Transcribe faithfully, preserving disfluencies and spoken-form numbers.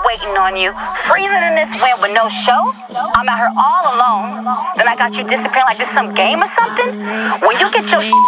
waiting on you, freezing in this wind with no show. I'm out here all alone. Then I got you disappearing like this some game or something. When you get your